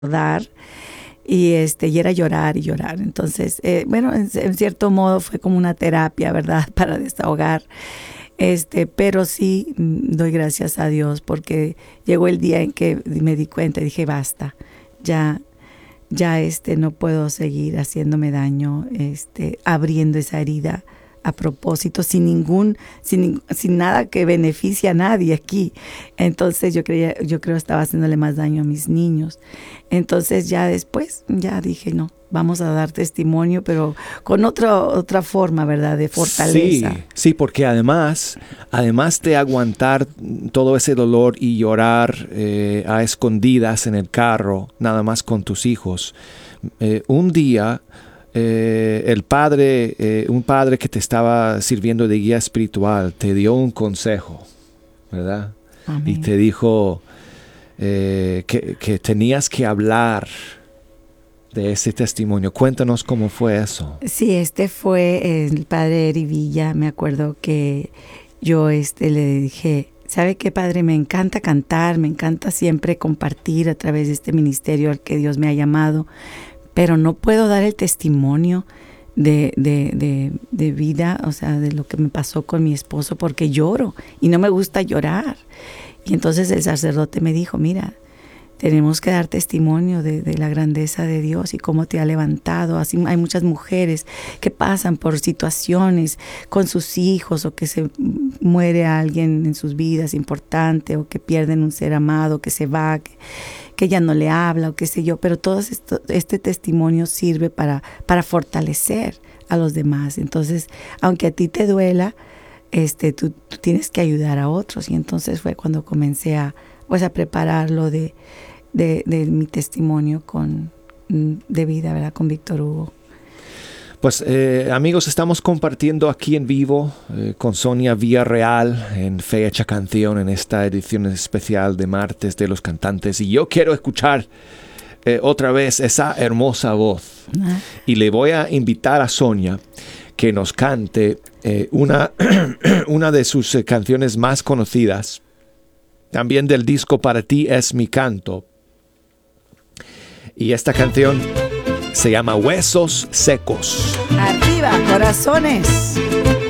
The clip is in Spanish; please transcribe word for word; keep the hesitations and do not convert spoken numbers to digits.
recordar y este y era llorar y llorar. Entonces, eh, bueno, en, en cierto modo fue como una terapia, ¿verdad? Para desahogar. Este, pero sí mm, doy gracias a Dios porque llegó el día en que me di cuenta y dije, basta, ya, ya este, no puedo seguir haciéndome daño, este, abriendo esa herida a propósito, sin ningún, sin, sin nada que beneficie a nadie aquí. Entonces yo creía, yo creo estaba haciéndole más daño a mis niños. Entonces ya después, ya dije, no, vamos a dar testimonio, pero con otra, otra forma, ¿verdad? De fortaleza. Sí, sí, porque además, además de aguantar todo ese dolor y llorar eh, a escondidas en el carro, nada más con tus hijos, eh, un día eh, el padre, eh, un padre que te estaba sirviendo de guía espiritual, te dio un consejo, ¿verdad? Amén. Y te dijo eh, que, que tenías que hablar de ese testimonio. Cuéntanos cómo fue eso. Sí, este fue el padre Eri Villa. Me acuerdo que yo este, le dije, ¿sabe qué, padre? Me encanta cantar, me encanta siempre compartir a través de este ministerio al que Dios me ha llamado, pero no puedo dar el testimonio de, de, de, de vida, o sea, de lo que me pasó con mi esposo, porque lloro y no me gusta llorar. Y entonces el sacerdote me dijo, mira, tenemos que dar testimonio de, de la grandeza de Dios y cómo te ha levantado. Así hay muchas mujeres que pasan por situaciones con sus hijos o que se muere alguien en sus vidas importante o que pierden un ser amado, que se va, que, que ya no le habla o qué sé yo. Pero todo esto, este testimonio sirve para, para fortalecer a los demás. Entonces, aunque a ti te duela, este, tú, tú tienes que ayudar a otros. Y entonces fue cuando comencé a, pues, a prepararlo de... De, de mi testimonio con, de vida, ¿verdad? Con Víctor Hugo. Pues eh, amigos, estamos compartiendo aquí en vivo eh, con Sonia Villarreal en Fecha Canción en esta edición especial de Martes de los Cantantes. Y yo quiero escuchar eh, otra vez esa hermosa voz. ¿Ah? Y le voy a invitar a Sonia que nos cante eh, una, una de sus eh, canciones más conocidas, también del disco Para ti es mi canto. Y esta canción se llama Huesos Secos. Arriba, corazones.